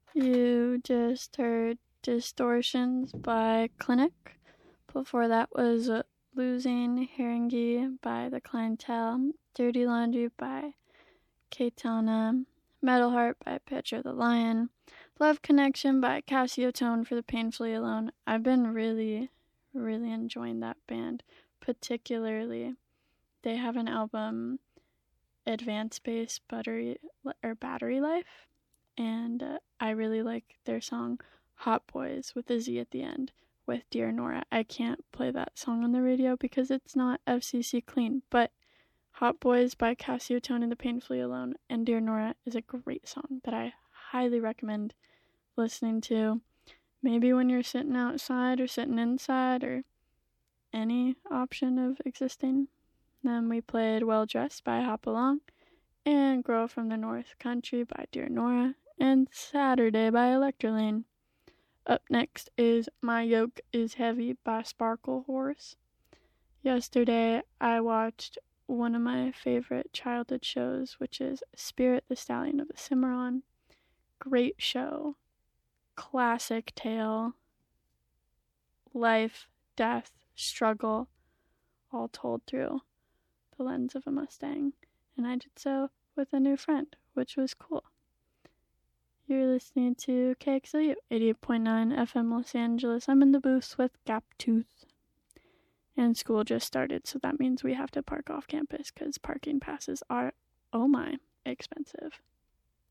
You just heard Distortions by Clinic. Before that was Losing Haringi by The Clientele, Dirty Laundry by Keitana, Metal Heart by Petra the Lion, Love Connection by Cassio Tone for the Painfully Alone. I've been really, really enjoying that band, particularly. They have an album, Advanced Bass Battery Life, and I really like their song Hot Boys with a Z at the end with Dear Nora. I can't play that song on the radio because it's not FCC clean, but Hot Boys by Cassio Tone and the Painfully Alone and Dear Nora is a great song that I highly recommend listening to. Maybe when you're sitting outside or sitting inside or any option of existing. Then we played Well Dressed by Hop Along and Girl from the North Country by Dear Nora and Saturday by Electrolane. Up next is My Yoke is Heavy by Sparkle Horse. Yesterday I watched one of my favorite childhood shows, which is Spirit the Stallion of the Cimarron. Great show. Classic tale. Life, death, struggle, all told through the lens of a Mustang. And I did so with a new friend, which was cool. You're listening to KXLU 88.9 FM Los Angeles. I'm in the booth with Gaptooth. And school just started, so that means we have to park off campus because parking passes are, oh my, expensive.